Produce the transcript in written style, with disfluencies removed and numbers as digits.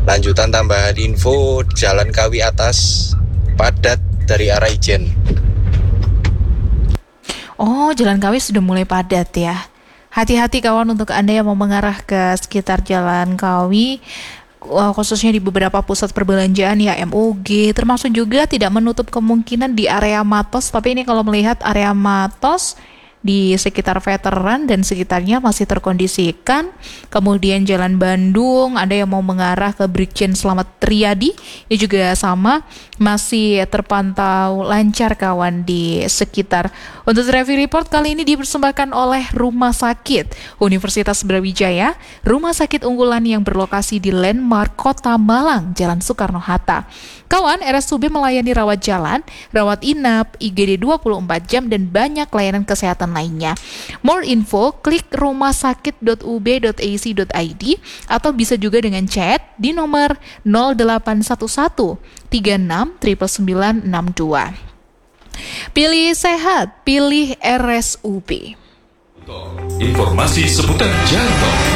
Lanjutan tambahan info, Jalan Kawi atas padat dari arah Ijen. Oh, Jalan Kawi sudah mulai padat ya. Hati-hati kawan untuk Anda yang mau mengarah ke sekitar Jalan Kawi, khususnya di beberapa pusat perbelanjaan ya MUG, termasuk juga tidak menutup kemungkinan di area Matos, tapi ini kalau melihat area Matos di sekitar Veteran dan sekitarnya masih terkondisikan. Kemudian Jalan Bandung, ada yang mau mengarah ke Brigjen Slamet Riyadi, ini juga sama, masih terpantau lancar kawan di sekitar. Untuk traffic report kali ini dipersembahkan oleh Rumah Sakit Universitas Brawijaya, rumah sakit unggulan yang berlokasi di Landmark Kota Malang, Jalan Soekarno-Hatta. Kawan, RSUB melayani rawat jalan, rawat inap, IGD 24 jam, dan banyak layanan kesehatan lainnya. More info, klik rumahsakit.ub.ac.id atau bisa juga dengan chat di nomor 0811 36 99962. Pilih sehat, pilih RSUB. Informasi seputar jalan tol.